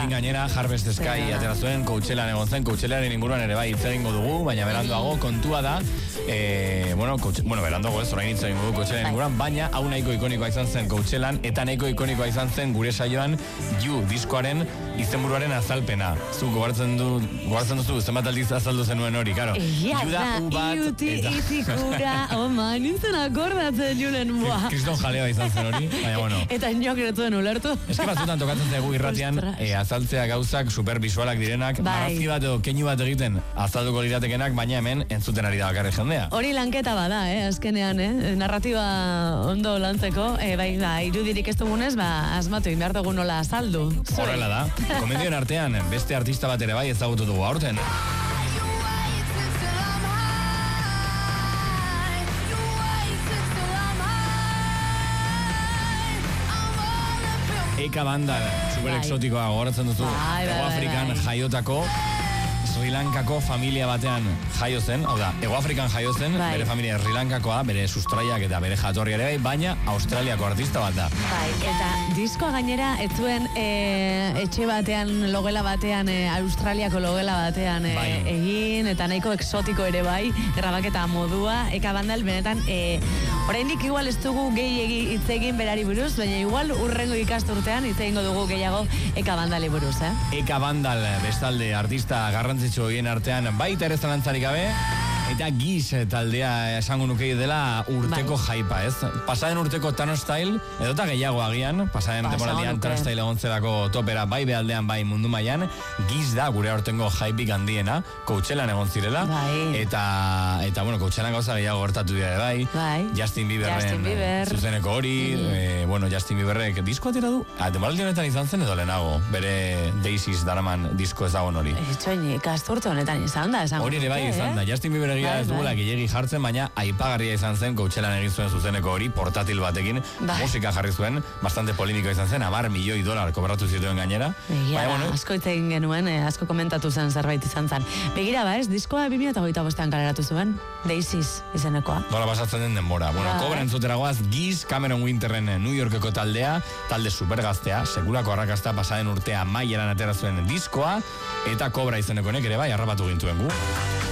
Honekin gainera, Harvest Sky atera zuen, Coachellan egon zen, Coachellaren inguruan ere bai hitz egingo dugu, baina beranduago kontua da, beranduago ez, orain hitz egingo dugu Coachellaren inguruan, baina hau nahiko ikonikoa izan zen Coachellan, eta nahiko ikonikoa izan zen gure saioan You diskoaren izenburuaren azalpena. Zu gogartzen duzu, zenbat aldiz azaldu zenuen hori, karo. Juda bat... Izikura, nintzen akordatzen julen, Kriston jalea izan zen hori, baina bueno. Eta inok eretuen ulertu. Eske batzutan tokatzen zaigu irratian azaltzea gauzak supervisualak direnak, marrazki bat edo keinu bat egiten azalduko liratekenak, baina hemen entzuten ari da bakarrik jendea. Hori lanketa bada, azkenean, narratiba ondo lantzeko, irudirik ez dugunez, asmatu behar dugu nola azaldu. Horrela da. Komendioen artean, beste artista bat ere bai ezagutu dugu aurten. Eka Bandal, super exotikoa gogoratzen duzu. Ego Afrikan jaiotako, Sri Lankako familia batean jaio zen, hau da, Ego Afrikan jaio zen, bere familia Sri Lankakoa, bere sustraiak eta bere jatorria ere bai, baina Australiako artista bat da. Eta diskoa gainera, ez zuen etxe batean, logela batean, Australiako logela batean egin, eta nahiko exotiko ere bai, grabaketa modua, Eka Bandal benetan, oraindik igual ez dugu gehi hitz egin berari buruz, baina igual urrengo ikasturtean hitz egingo dugu gehiago Eka Bandali buruz, Eka Bandal, bestalde artista garrantzitsu horien artean baita ere zalantzarik gabe, eta Giz taldea esango nukei dela urteko jaipa, ez? Pasaden urteko Tano Style, edota gehiago agian, pasaden temporaldian Tano Style egon zelako topera, bai behaldean, bai mundu mailan, Giz da gure aurtengo jaipik handiena, Coachellan egon zirela, eta bueno, Coachellan gauza gehiago gertatu dira bai, Justin Bieberren zuzeneko hori, Justin Bieberrek disko atera du, temporaldi honetan izan zen edo lehenago, bere Daisies daraman disko ezagon hori. Etxoin, ikasturte honetan izan da, hori ere bai izan da, Justin Bieber egia ez dugula gilegi jartzen, baina aipagarria izan zen Coachellan egin zuen zuzeneko hori, portatil batekin, musika jarri zuen, bastante polimiko izan zen, $10 milioi kobratu zituen gainera. Asko hitz egin genuen, asko komentatu zen zerbait izan zen. Begira ba ez, diskoa 2008an kaleratu zuen, Daisies izenekoa. Nola pasatzen den denbora. Kobra entzuteragoaz, Giz, Cameron Winterren New Yorkeko taldea, talde supergaztea, sekulako arrakasta pasaden urtea maieran atera zuen diskoa, eta Kobra izeneko ere bai, harrapatu gintuen gu.